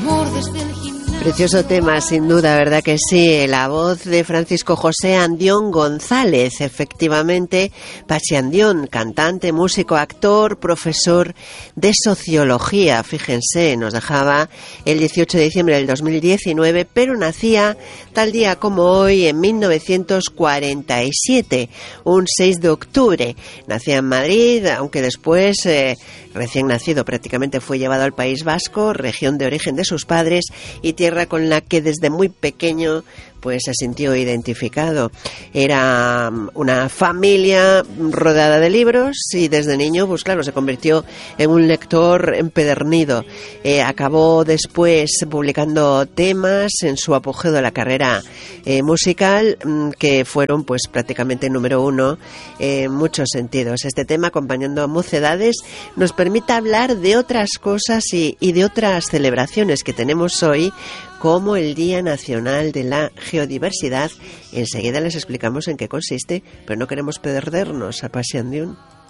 Precioso tema, sin duda, ¿verdad que sí? La voz de Francisco José Andión González, efectivamente, Pachi Andión, cantante, músico, actor, profesor de sociología, fíjense, nos dejaba el 18 de diciembre del 2019, pero nacía tal día como hoy, en 1947, un 6 de octubre. Nacía en Madrid, aunque después, recién nacido, prácticamente fue llevado al País Vasco, región de origen de sus padres y tierra con la que desde muy pequeño pues se sintió identificado. Era una familia rodeada de libros y desde niño, pues claro, se convirtió en un lector empedernido. Acabó después publicando temas en su apogeo de la carrera musical, que fueron pues prácticamente número uno en muchos sentidos. Este tema, acompañando a Mocedades, nos permite hablar de otras cosas y de otras celebraciones que tenemos hoy, como el Día Nacional de la Geodiversidad. Enseguida les explicamos en qué consiste, pero no queremos perdernos a Pachi Andión.